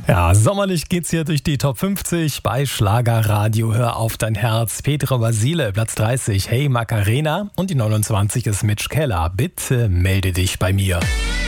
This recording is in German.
Ja, sommerlich geht's hier durch die Top 50 bei Schlagerradio. Hör auf dein Herz. Petra Basile, Platz 30. Hey Macarena. Und die 29 ist Mitch Keller. Bitte melde dich bei mir.